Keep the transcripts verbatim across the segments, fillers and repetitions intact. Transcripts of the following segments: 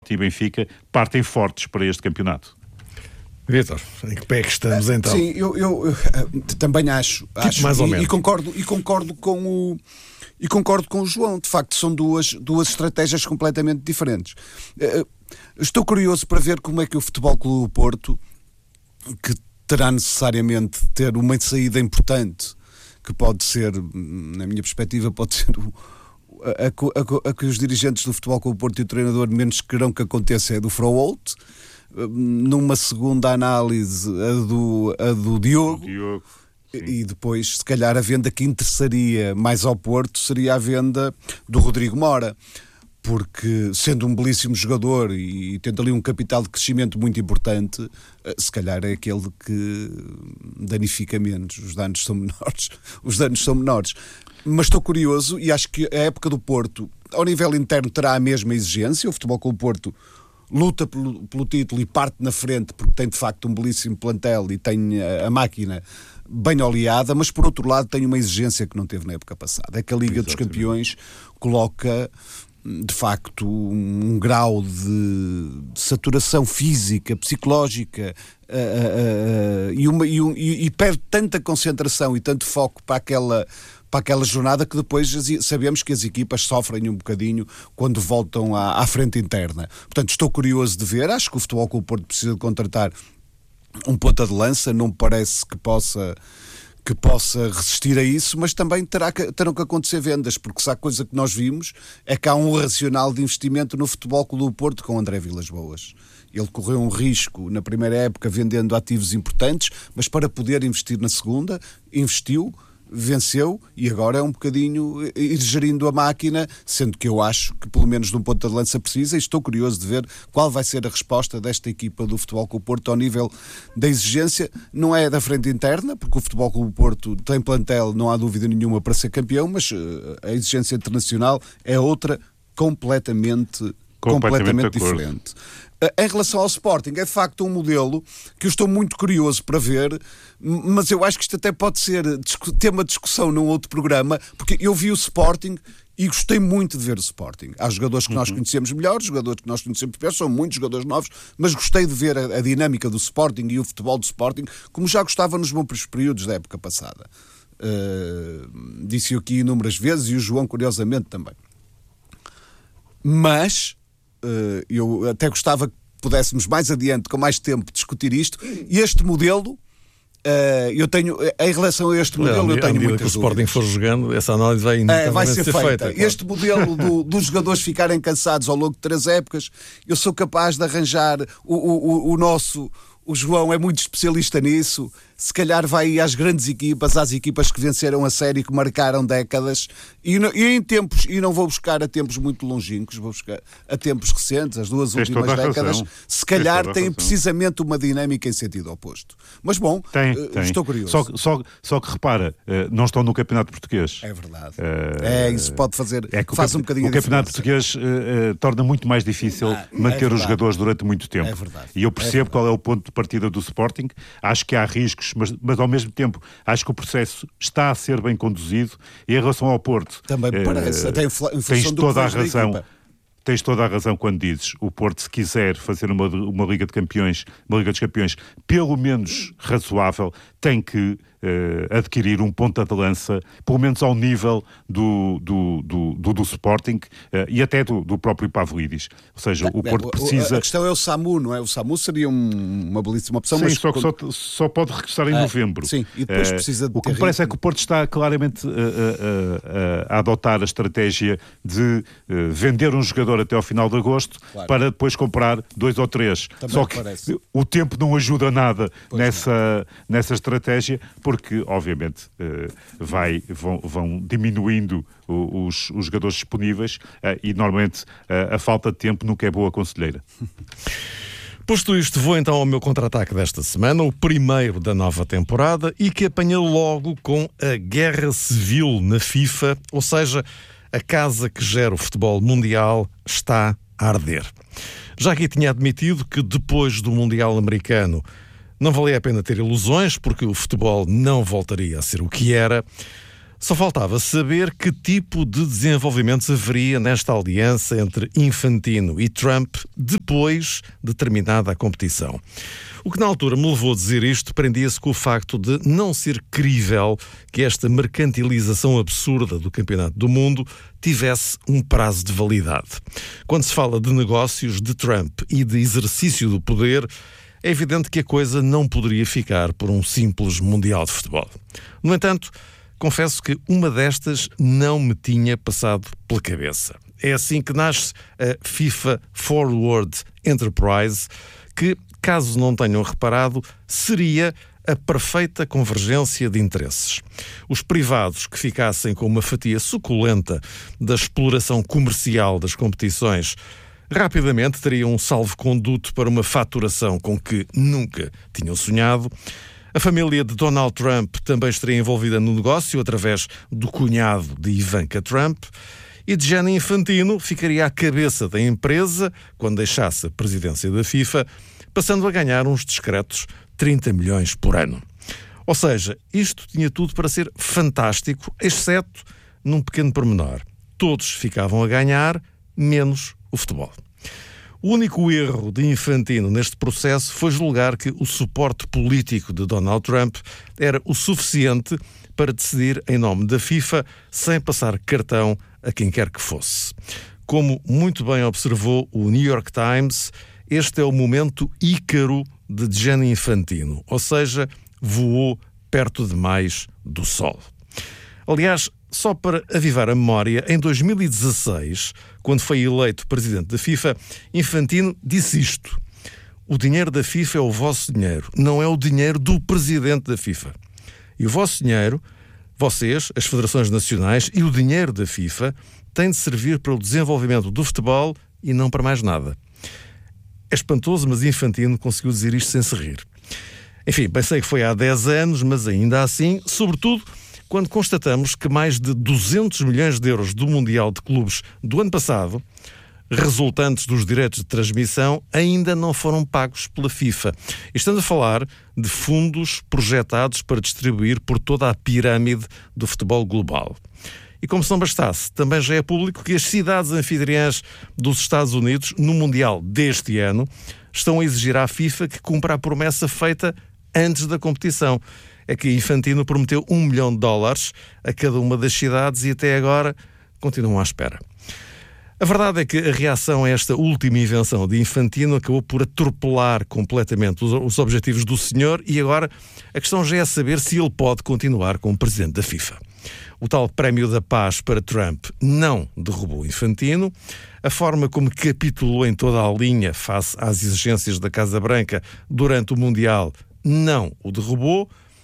Sporting e Benfica partem fortes para este campeonato. Vítor, em que pé que estamos então? Sim, eu, eu, eu também acho, tipo acho mais ou e, menos. e concordo e concordo com o e concordo com o João. De facto, são duas duas estratégias completamente diferentes. Uh, estou curioso para ver como é que o Futebol Clube do Porto, que terá necessariamente de ter uma saída importante, que pode ser, na minha perspectiva, pode ser o A, a, a que os dirigentes do Futebol Clube do Porto e o treinador menos querão que aconteça é do Froholt. Numa segunda análise, a do, a do Diogo, Diogo e depois, se calhar, a venda que interessaria mais ao Porto seria a venda do Rodrigo Mora, porque, sendo um belíssimo jogador e tendo ali um capital de crescimento muito importante, se calhar é aquele que danifica menos. Os danos são menores. Os danos são menores. Mas estou curioso e acho que a época do Porto, ao nível interno, terá a mesma exigência. O Futebol Clube do Porto luta pelo, pelo título e parte na frente porque tem de facto um belíssimo plantel e tem a, a máquina bem oleada, mas por outro lado tem uma exigência que não teve na época passada. É que a Liga Exatamente. Dos Campeões coloca de facto um grau de, de saturação física, psicológica uh, uh, uh, e, uma, e, um, e, e perde tanta concentração e tanto foco para aquela para aquela jornada que depois sabemos que as equipas sofrem um bocadinho quando voltam à, à frente interna. Portanto, estou curioso de ver. Acho que o Futebol Clube do Porto precisa de contratar um ponta de lança. Não me parece que possa, que possa resistir a isso, mas também terá que, terão que acontecer vendas, porque se há coisa que nós vimos é que há um racional de investimento no Futebol Clube do Porto com André Vilas-Boas. Ele correu um risco na primeira época vendendo ativos importantes, mas para poder investir na segunda, investiu, venceu e agora é um bocadinho ir gerindo a máquina, sendo que eu acho que pelo menos de um ponta de lança precisa, e estou curioso de ver qual vai ser a resposta desta equipa do Futebol Clube do Porto ao nível da exigência. Não é da frente interna, porque o Futebol Clube do Porto tem plantel, não há dúvida nenhuma, para ser campeão, mas a exigência internacional é outra completamente, completamente, completamente diferente. Em relação ao Sporting, é de facto um modelo que eu estou muito curioso para ver, mas eu acho que isto até pode ser tema de discussão num outro programa, porque eu vi o Sporting e gostei muito de ver o Sporting. Há jogadores que nós uhum. conhecemos melhor, jogadores que nós conhecemos pior, são muitos jogadores novos, mas gostei de ver a, a dinâmica do Sporting e o futebol do Sporting, como já gostava nos bons períodos da época passada. Uh, disse-o aqui inúmeras vezes e o João, curiosamente, também. Mas Uh, eu até gostava que pudéssemos mais adiante, com mais tempo, discutir isto. E este modelo, uh, eu tenho, em relação a este modelo, não, eu tenho muitas dúvidas. Se o Sporting for jogando, essa análise vai, uh, vai ser, ser feita. feita claro. Este modelo do, dos jogadores ficarem cansados ao longo de três épocas, eu sou capaz de arranjar o, o, o nosso... O João é muito especialista nisso. Se calhar vai às grandes equipas, às equipas que venceram a série, que marcaram décadas, e, no, e em tempos, e não vou buscar a tempos muito longínquos, vou buscar a tempos recentes, as duas Tens últimas décadas, razão. Se calhar têm precisamente uma dinâmica em sentido oposto. Mas bom, tem, uh, tem. estou curioso. Só, só, só que repara, uh, não estão no Campeonato Português. É verdade. Uh, é, isso pode fazer, é que faz o, um bocadinho o Campeonato Português uh, uh, torna muito mais difícil ah, manter é os jogadores durante muito tempo. É verdade. E eu percebo é qual é o ponto de partida do Sporting. Acho que há riscos, mas, mas ao mesmo tempo acho que o processo está a ser bem conduzido. E em relação ao Porto, também me parece, uh, até em função tens do toda a que faz da razão. equipa. Tens toda a razão quando dizes o Porto, se quiser fazer uma, uma Liga de Campeões, uma Liga dos Campeões pelo menos razoável, tem que uh, adquirir um ponta de lança, pelo menos ao nível do, do, do, do, do Sporting uh, e até do, do próprio Pavlidis. Ou seja, o Porto precisa... A questão é o Samu, não é? O Samu seria um, uma belíssima opção. Sim, mas só que quando... só, só pode regressar em ah, novembro. Sim, e depois uh, precisa de O que me parece é que o Porto está claramente uh, uh, uh, a adotar a estratégia de uh, vender um jogador até ao final de agosto, claro, para depois comprar dois ou três. Também Só que parece. O tempo não ajuda nada nessa, não. nessa estratégia, porque obviamente vai, vão, vão diminuindo os, os jogadores disponíveis e normalmente a falta de tempo nunca é boa conselheira. Posto isto, vou então ao meu contra-ataque desta semana, o primeiro da nova temporada, e que apanha logo com a guerra civil na FIFA, ou seja, a casa que gera o futebol mundial está a arder. Já aqui tinha admitido que depois do Mundial americano não valia a pena ter ilusões, porque o futebol não voltaria a ser o que era, Só faltava saber que tipo de desenvolvimentos haveria nesta aliança entre Infantino e Trump depois de terminada a competição. O que na altura me levou a dizer isto prendia-se com o facto de não ser crível que esta mercantilização absurda do Campeonato do Mundo tivesse um prazo de validade. Quando se fala de negócios de Trump e de exercício do poder, é evidente que a coisa não poderia ficar por um simples Mundial de Futebol. No entanto, confesso que uma destas não me tinha passado pela cabeça. É assim que nasce a FIFA Forward Enterprise, que, caso não tenham reparado, seria a perfeita convergência de interesses. Os privados que ficassem com uma fatia suculenta da exploração comercial das competições rapidamente teriam um salvo-conduto para uma faturação com que nunca tinham sonhado. A família de Donald Trump também estaria envolvida no negócio através do cunhado de Ivanka Trump. E Gianni Infantino ficaria à cabeça da empresa quando deixasse a presidência da FIFA, passando a ganhar uns discretos trinta milhões por ano. Ou seja, isto tinha tudo para ser fantástico, exceto num pequeno pormenor. Todos ficavam a ganhar, menos o futebol. O único erro de Infantino neste processo foi julgar que o suporte político de Donald Trump era o suficiente para decidir em nome da FIFA sem passar cartão a quem quer que fosse. Como muito bem observou o New York Times, este é o momento ícaro de Gianni Infantino, ou seja, voou perto demais do sol. Aliás, só para avivar a memória, em dois mil e dezasseis, quando foi eleito presidente da FIFA, Infantino disse isto: o dinheiro da FIFA é o vosso dinheiro, não é o dinheiro do presidente da FIFA. E o vosso dinheiro, vocês, as federações nacionais e o dinheiro da FIFA, têm de servir para o desenvolvimento do futebol e não para mais nada. É espantoso, mas Infantino conseguiu dizer isto sem se rir. Enfim, pensei que foi há dez anos, mas ainda assim, sobretudo quando constatamos que mais de duzentos milhões de euros do Mundial de Clubes do ano passado, resultantes dos direitos de transmissão, ainda não foram pagos pela FIFA. E estamos a falar de fundos projetados para distribuir por toda a pirâmide do futebol global. E como se não bastasse, também já é público que as cidades anfitriãs dos Estados Unidos, no Mundial deste ano, estão a exigir à FIFA que cumpra a promessa feita antes da competição. É que Infantino prometeu um milhão de dólares a cada uma das cidades e até agora continuam à espera. A verdade é que a reação a esta última invenção de Infantino acabou por atropelar completamente os, os objetivos do senhor e agora a questão já é saber se ele pode continuar como presidente da FIFA. O tal Prémio da Paz para Trump não derrubou Infantino. A forma como capitulou em toda a linha face às exigências da Casa Branca durante o Mundial não o derrubou,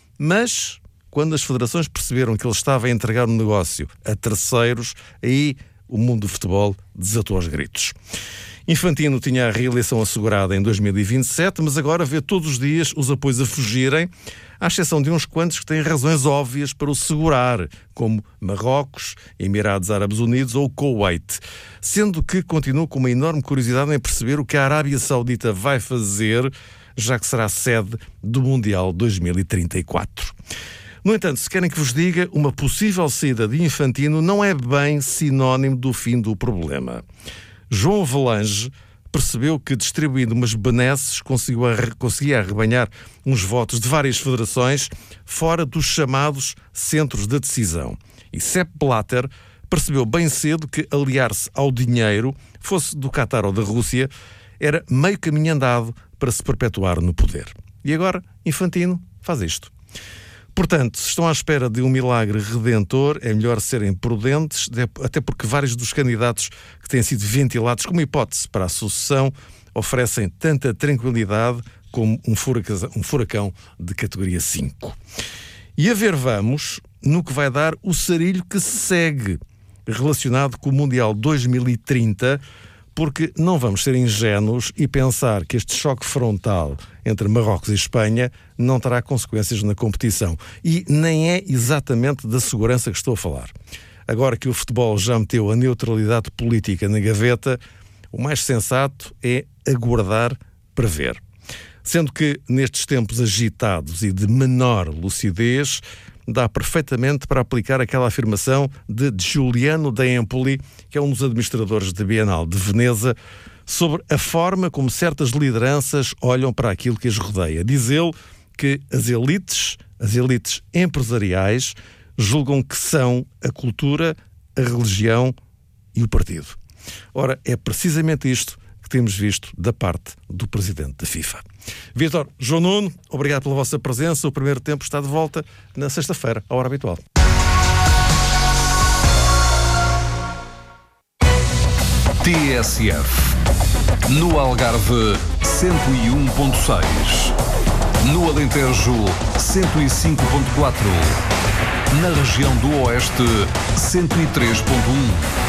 mas quando as federações perceberam que ele estava a entregar um negócio a terceiros, aí o mundo do futebol desatou aos gritos. Infantino tinha a reeleição assegurada em dois mil e vinte e sete, mas agora vê todos os dias os apoios a fugirem, à exceção de uns quantos que têm razões óbvias para o segurar, como Marrocos, Emirados Árabes Unidos ou Kuwait, sendo que continuo com uma enorme curiosidade em perceber o que a Arábia Saudita vai fazer, já que será sede do Mundial dois mil e trinta e quatro. No entanto, se querem que vos diga, uma possível saída de Infantino não é bem sinónimo do fim do problema. João Avelange percebeu que, distribuindo umas benesses, conseguiu arre- conseguia arrebanhar uns votos de várias federações fora dos chamados centros de decisão. E Sepp Blatter percebeu bem cedo que aliar-se ao dinheiro, fosse do Qatar ou da Rússia, era meio caminho andado para se perpetuar no poder. E agora, Infantino faz isto. Portanto, se estão à espera de um milagre redentor, é melhor serem prudentes, até porque vários dos candidatos que têm sido ventilados como hipótese para a sucessão oferecem tanta tranquilidade como um furacão, um furacão de categoria cinco. E a ver vamos no que vai dar o sarilho que se segue relacionado com o Mundial dois mil e trinta, porque não vamos ser ingênuos e pensar que este choque frontal entre Marrocos e Espanha não terá consequências na competição. E nem é exatamente da segurança que estou a falar. Agora que o futebol já meteu a neutralidade política na gaveta, o mais sensato é aguardar para ver. Sendo que, nestes tempos agitados e de menor lucidez, dá perfeitamente para aplicar aquela afirmação de Giuliano da Empoli, que é um dos administradores da Bienal de Veneza, sobre a forma como certas lideranças olham para aquilo que as rodeia. Diz ele que as elites, as elites empresariais, julgam que são a cultura, a religião e o partido. Ora, é precisamente isto que temos visto da parte do presidente da FIFA. Vítor, João Nuno, obrigado pela vossa presença. O primeiro tempo está de volta na sexta-feira, à hora habitual. T S F. No Algarve, cento e um ponto seis. No Alentejo, cento e cinco ponto quatro. Na região do Oeste, cento e três ponto um.